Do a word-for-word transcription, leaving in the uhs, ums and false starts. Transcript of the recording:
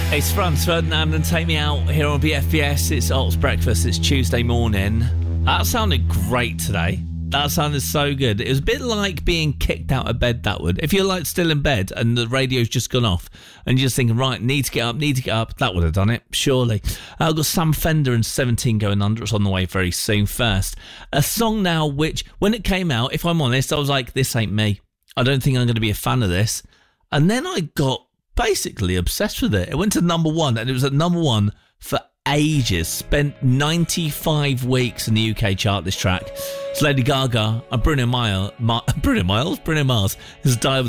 It's Franz Ferdinand and Take Me Out here on B F B S. It's Alt's Breakfast. It's Tuesday morning. That sounded great today. That sounded so good. It was a bit like being kicked out of bed, that would. If you're like still in bed and the radio's just gone off and you're just thinking, right, need to get up, need to get up, that would have done it, surely. Uh, I've got Sam Fender and seventeen going under. It's on the way very soon. First, a song now which, when it came out, if I'm honest, I was like, this ain't me. I don't think I'm going to be a fan of this. And then I got basically obsessed with it. It went to number one, and it was at number one for ages. Spent ninety-five weeks in the U K chart, this track. It's Lady Gaga and Bruno Mars. Ma- Bruno Miles? Bruno Mars. This is Die With